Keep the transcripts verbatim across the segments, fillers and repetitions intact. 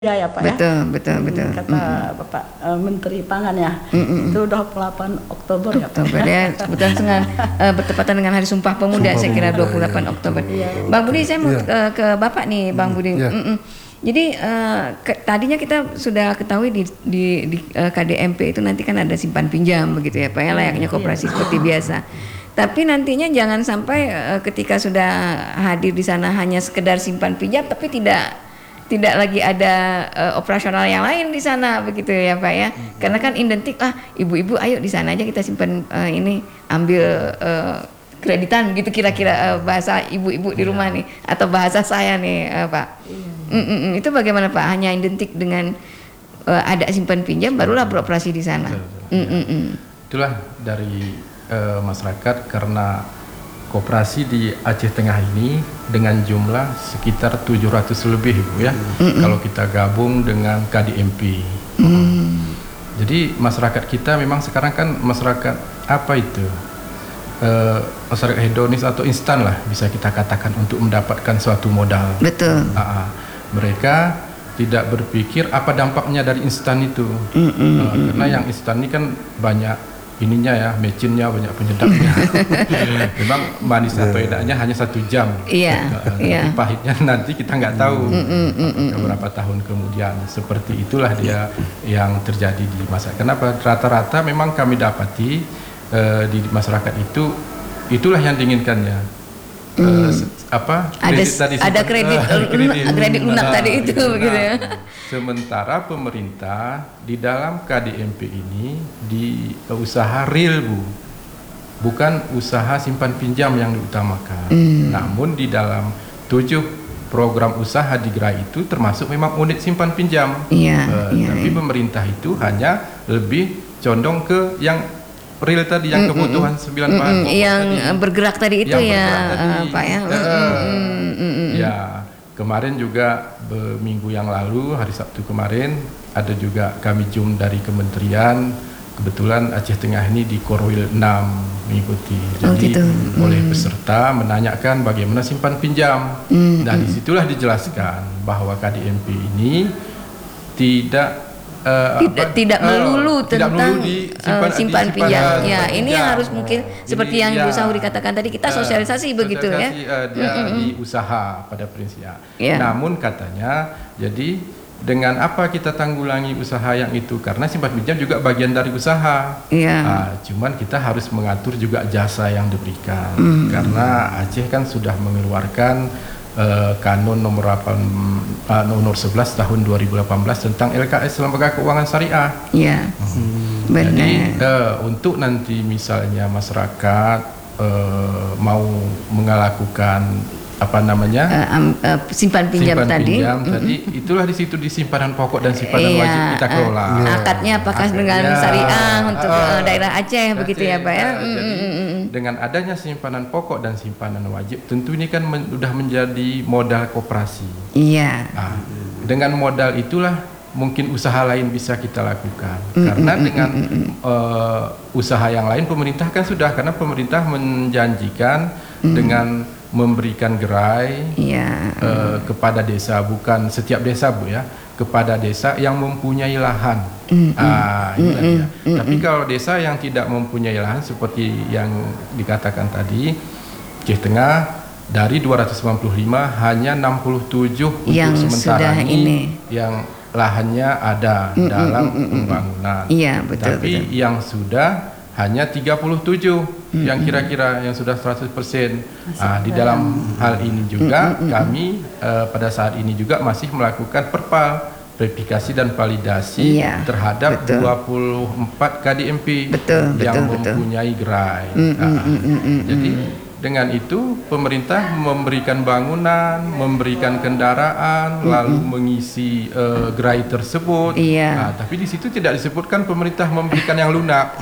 Ya ya Pak betul, ya. betul, betul. Kata Mm-mm. Bapak uh, Menteri Pangan ya. Mm-mm. Itu dua puluh delapan Oktober ya Pak. Oktober ya, kebetulan dengan uh, bertepatan dengan Hari Sumpah Pemuda, Sumpah saya kira Pemuda, dua puluh delapan ya. Oktober. Iya. Bang Budi, saya mau Ya. ke, ke Bapak nih, Bang Budi. Ya. Mm-mm. Jadi uh, ke, tadinya kita sudah ketahui di, di, di uh, K D M P itu nanti kan ada simpan pinjam begitu ya Pak ya, layaknya koperasi seperti biasa. Tapi nantinya jangan sampai uh, ketika sudah hadir di sana hanya sekedar simpan pinjam tapi tidak tidak lagi ada uh, operasional yang lain di sana begitu ya Pak ya. Hmm. Karena kan identik ah ibu-ibu ayo di sana aja kita simpan uh, ini ambil uh, kreditan gitu kira-kira uh, bahasa ibu-ibu di rumah nih atau bahasa saya nih uh, Pak. Mm -mm, itu bagaimana Pak? Hanya identik dengan uh, ada simpan pinjam barulah beroperasi di sana. Mm -mm. Itulah dari uh, masyarakat karena koperasi di Aceh Tengah ini dengan jumlah sekitar tujuh ratus lebih Bu ya. Mm-mm. Kalau kita gabung dengan K D M P. Mm. Jadi masyarakat kita memang sekarang kan masyarakat apa itu? Uh, masyarakat hedonis atau instan lah bisa kita katakan untuk mendapatkan suatu modal. Betul. Uh, mereka tidak berpikir apa dampaknya dari instan itu. Mm-mm. Uh, karena yang instan ini kan banyak ininya ya, mecinnya banyak penyedapnya. Memang manis atau enaknya hanya satu jam. Iya. Uh, iya. Tapi pahitnya nanti kita nggak tahu. Mm, mm, mm, mm, beberapa tahun kemudian. Seperti itulah dia yang terjadi di masyarakat. Kenapa? Rata-rata memang kami dapati uh, di masyarakat itu itulah yang diinginkannya. Mm. Uh, apa? Ada tadi ada kredit uh, kredit, kredit lunak uh, tadi itu nah, begitu ya. Sementara pemerintah di dalam K D M P ini di uh, usaha real Bu, bukan usaha simpan pinjam yang diutamakan. Mm. Namun di dalam tujuh program usaha di Gerai itu termasuk memang unit simpan pinjam. Yeah, uh, yeah, tapi yeah. pemerintah itu hanya lebih condong ke yang real tadi, yang mm, kebutuhan mm, sembilan bahan mm, pokok yang tadi, bergerak tadi itu yang ya bergerak tadi. Uh, Pak ya. Uh, mm, mm, mm, ya kemarin juga minggu yang lalu hari Sabtu kemarin ada juga kami jum dari kementerian, kebetulan Aceh Tengah ini di Korwil enam mengikuti, jadi oh, gitu. oleh mm. peserta menanyakan bagaimana simpan pinjam. Mm, dan mm. disitulah dijelaskan bahwa K D M P ini tidak Uh, tidak apa, tidak melulu uh, tentang tidak melulu di simpan, uh, simpan di pinjam. simpan, Ya, simpan ini pinjam. yang harus mungkin Jadi, seperti yang ya, Bu Sahuri katakan tadi kita sosialisasi uh, begitu sosialisasi, ya. Uh, dia mm -mm. di usaha pada prinsipnya. Yeah. Namun katanya, jadi dengan apa kita tanggulangi usaha yang itu? Karena simpan pinjam juga bagian dari usaha. Yeah. Uh, cuman kita harus mengatur juga jasa yang diberikan. Mm. Karena Aceh kan sudah mengeluarkan Uh, kanun nomor delapan, uh, nomor sebelas tahun dua ribu delapan belas tentang L K S Lembaga Keuangan Syariah. Iya. Hmm. Benar. Jadi uh, untuk nanti misalnya masyarakat uh, mau melakukan apa namanya uh, um, uh, simpan pinjam simpan tadi, pinjam mm -hmm. tadi itulah di situ di simpanan pokok dan simpanan iya, wajib kita kelola. Uh, akadnya apakah Akadnya, dengan syariah untuk uh, uh, daerah Aceh, Aceh begitu ya Pak ya? Uh, mm, jadi, mm, mm. dengan adanya simpanan pokok dan simpanan wajib, tentu ini kan men, sudah menjadi modal koperasi. Iya. Nah, dengan modal itulah mungkin usaha lain bisa kita lakukan. Mm, karena mm, dengan mm, mm. Uh, usaha yang lain pemerintah kan sudah, karena pemerintah menjanjikan mm. dengan memberikan gerai yeah. uh, kepada desa, bukan setiap desa Bu ya, kepada desa yang mempunyai lahan. Mm, ah, mm, mm, dia. Mm, Tapi mm. kalau desa yang tidak mempunyai lahan seperti yang dikatakan tadi, Aceh Tengah dari dua ratus sembilan puluh lima hanya enam puluh tujuh yang untuk sementara sudah ini, ini yang lahannya ada mm, dalam mm, mm, pembangunan. Iya, betul, Tapi betul. yang sudah hanya tiga puluh tujuh mm-hmm. yang kira-kira yang sudah seratus persen. Ah, di dalam hal ini juga mm-hmm. kami uh, pada saat ini juga masih melakukan perpal, verifikasi dan validasi iya, terhadap betul. dua puluh empat K D M P betul, yang betul, mempunyai betul. gerai. Mm-hmm. Nah, mm-hmm. jadi dengan itu pemerintah memberikan bangunan, memberikan kendaraan, mm-hmm. lalu mengisi uh, gerai tersebut. Iya. Nah, tapi di situ tidak disebutkan pemerintah memberikan yang lunak.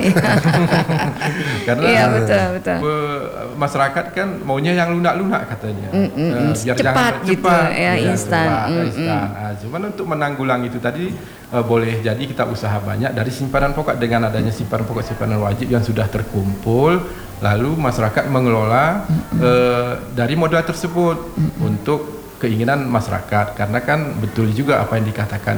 Karena iya, betul, betul. Be, masyarakat kan maunya yang lunak-lunak katanya. Mm-hmm. Uh, biar cepat jangan gitu, cepat, ya, instan. Mm-hmm. Mm-hmm. Nah, cuman untuk menanggulang itu tadi uh, boleh jadi kita usaha banyak dari simpanan pokok, dengan adanya simpanan pokok simpanan wajib yang sudah terkumpul. Lalu masyarakat mengelola mm-hmm. uh, dari modal tersebut mm-hmm. untuk keinginan masyarakat, karena kan betul juga apa yang dikatakan